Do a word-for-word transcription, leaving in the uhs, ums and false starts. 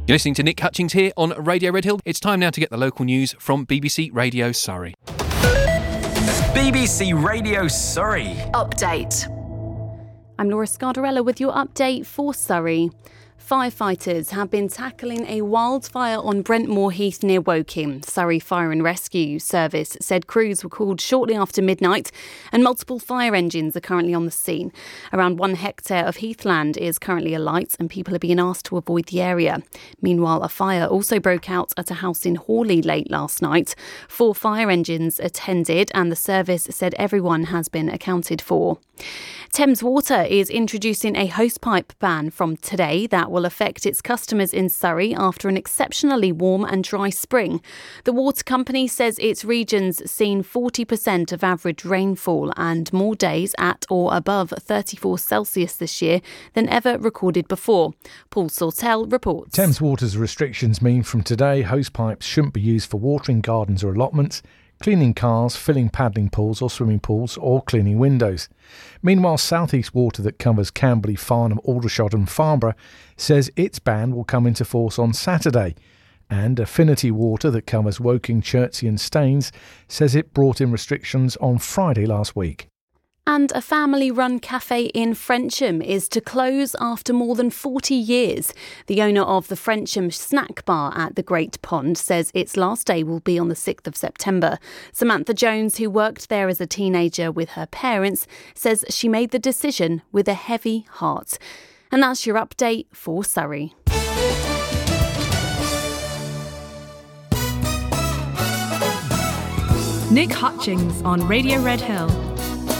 You're listening to Nick Hutchings here on Radio Red Hill. It's time now to get the local news from B B C Radio Surrey. B B C Radio Surrey. Update. I'm Laura Scardarella with your update for Surrey. Firefighters have been tackling a wildfire on Brentmore Heath near Woking. Surrey Fire and Rescue Service said crews were called shortly after midnight and multiple fire engines are currently on the scene. Around one hectare of heathland is currently alight and people are being asked to avoid the area. Meanwhile, a fire also broke out at a house in Hawley late last night. Four fire engines attended and the service said everyone has been accounted for. Thames Water is introducing a hosepipe ban from today that will affect its customers in Surrey after an exceptionally warm and dry spring. The water company says its region's seen forty percent of average rainfall and more days at or above thirty-four Celsius this year than ever recorded before. Paul Sawtell reports. Thames Water's restrictions mean from today hosepipes shouldn't be used for watering gardens or allotments, cleaning cars, filling paddling pools or swimming pools, or cleaning windows. Meanwhile, South East Water that covers Camberley, Farnham, Aldershot and Farnborough says its ban will come into force on Saturday. And Affinity Water that covers Woking, Chertsey and Staines says it brought in restrictions on Friday last week. And a family-run cafe in Frensham is to close after more than forty years. The owner of the Frensham Snack Bar at the Great Pond says its last day will be on the sixth of September. Samantha Jones, who worked there as a teenager with her parents, says she made the decision with a heavy heart. And that's your update for Surrey. Nick Hutchings on Radio Red Hill.